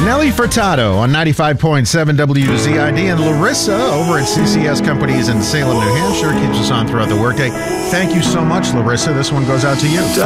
Nelly Furtado on 95.7 WZID, and Larissa over at CCS Companies in Salem, New Hampshire keeps us on throughout the workday. Thank you so much, Larissa. This one goes out to you.